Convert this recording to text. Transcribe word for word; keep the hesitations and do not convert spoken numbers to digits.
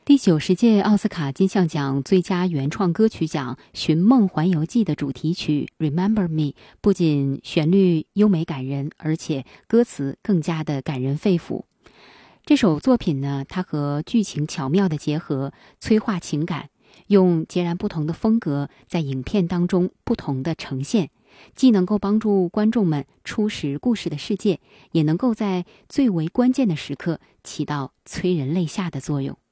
第九十届奥斯卡金像奖最佳原创歌曲奖《寻梦环游记》的主题曲《Remember Me》不仅旋律优美感人，而且歌词更加的感人肺腑。这首作品呢，它和剧情巧妙的结合，催化情感，用截然不同的风格在影片当中不同的呈现，既能够帮助观众们初识故事的世界，也能够在最为关键的时刻起到催人泪下的作用。